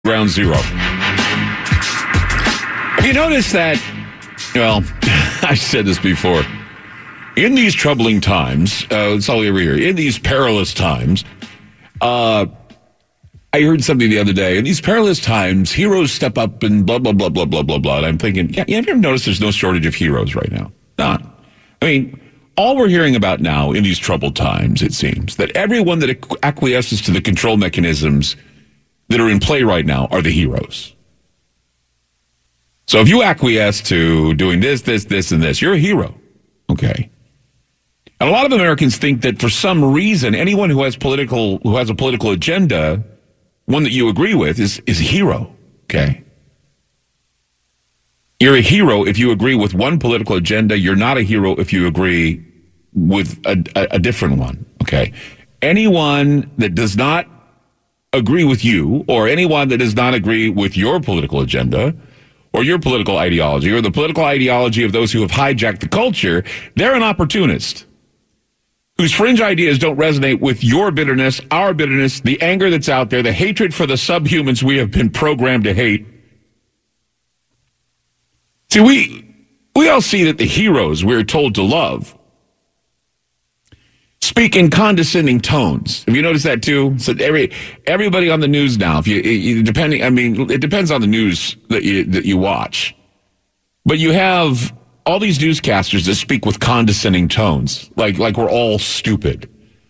Ground zero. Have you noticed that, well, I said this before, in these troubling times, it's all over here, in these perilous times, I heard something the other day, in these perilous times, heroes step up and blah, blah, blah, blah, blah, blah, blah. And I'm thinking, have you ever noticed there's no shortage of heroes right now? None. I mean, all we're hearing about now in these troubled times, it seems, that everyone that acquiesces to the control mechanisms that are in play right now are the heroes. So if you acquiesce to doing this, and this, you're a hero. Okay. And a lot of Americans think that for some reason, anyone who has a political agenda, one that you agree with, is a hero. Okay. You're a hero if you agree with one political agenda. You're not a hero if you agree with a different one. Okay. Anyone that does not agree with you, or anyone that does not agree with your political agenda or your political ideology or the political ideology of those who have hijacked the culture, they're an opportunist whose fringe ideas don't resonate with your bitterness, our bitterness, the anger that's out there, the hatred for the subhumans we have been programmed to hate. See, we all see that the heroes we're told to love speak in condescending tones. Have you noticed that too? So everybody on the news now, it depends on the news that you watch. But you have all these newscasters that speak with condescending tones, like we're all stupid.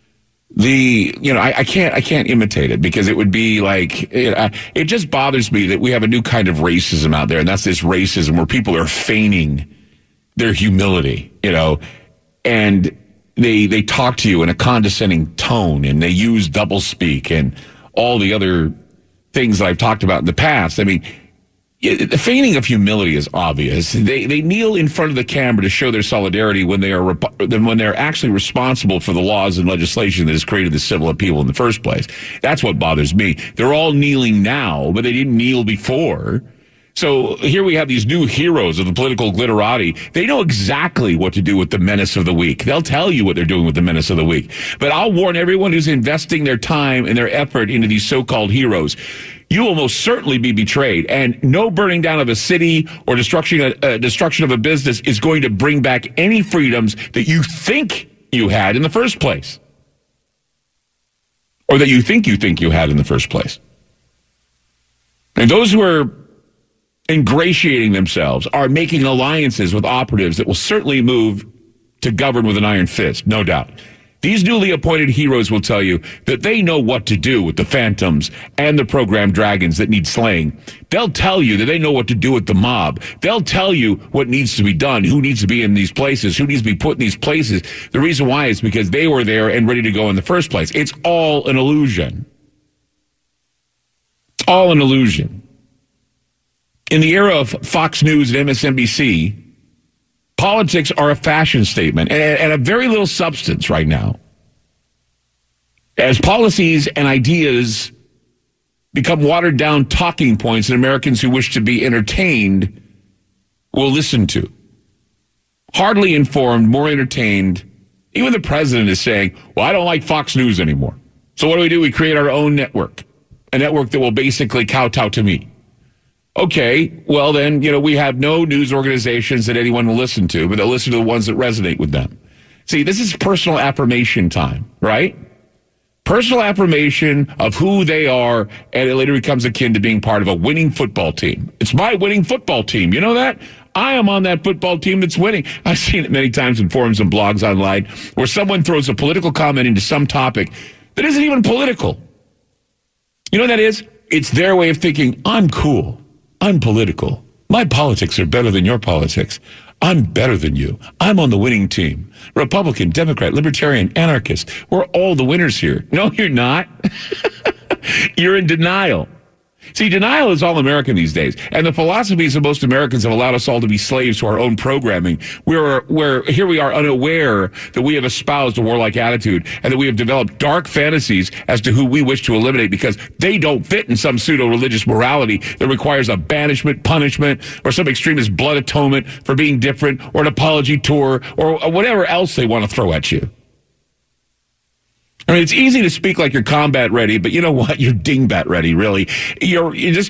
I can't imitate it because it would be like, it just bothers me that we have a new kind of racism out there, and that's this racism where people are feigning their humility, and they talk to you in a condescending tone, and they use doublespeak and all the other things that I've talked about in the past. I mean, the feigning of humility is obvious. They kneel in front of the camera to show their solidarity when they're actually responsible for the laws and legislation that has created the civil upheaval in the first place. That's what bothers me. They're all kneeling now, but they didn't kneel before. So here we have these new heroes of the political glitterati. They know exactly what to do with the menace of the week. They'll tell you what they're doing with the menace of the week. But I'll warn everyone who's investing their time and their effort into these so-called heroes, you will most certainly be betrayed. And no burning down of a city or destruction of a business is going to bring back any freedoms that you think you had in the first place. Or that you think you had in the first place. And those who are ingratiating themselves are making alliances with operatives that will certainly move to govern with an iron fist, no doubt. These newly appointed heroes will tell you that they know what to do with the phantoms and the programmed dragons that need slaying. They'll tell you that they know what to do with the mob. They'll tell you what needs to be done, who needs to be in these places, who needs to be put in these places. The reason why is because they were there and ready to go in the first place. It's all an illusion. It's all an illusion. In the era of Fox News and MSNBC, politics are a fashion statement and a very little substance right now. As policies and ideas become watered-down talking points that Americans who wish to be entertained will listen to. Hardly informed, more entertained. Even the president is saying, well, I don't like Fox News anymore. So what do? We create our own network, a network that will basically kowtow to me. Okay, well then, we have no news organizations that anyone will listen to, but they'll listen to the ones that resonate with them. See, this is personal affirmation time, right? Personal affirmation of who they are, and it later becomes akin to being part of a winning football team. It's my winning football team. You know that? I am on that football team that's winning. I've seen it many times in forums and blogs online where someone throws a political comment into some topic that isn't even political. You know what that is? It's their way of thinking, I'm cool. I'm political. My politics are better than your politics. I'm better than you. I'm on the winning team. Republican, Democrat, Libertarian, Anarchist. We're all the winners here. No, you're not. You're in denial. See, denial is all American these days. And the philosophies of most Americans have allowed us all to be slaves to our own programming. Where here we are unaware that we have espoused a warlike attitude and that we have developed dark fantasies as to who we wish to eliminate because they don't fit in some pseudo-religious morality that requires a banishment, punishment, or some extremist blood atonement for being different, or an apology tour, or whatever else they want to throw at you. I mean, it's easy to speak like you're combat ready, but you know what? You're dingbat ready, really. You're just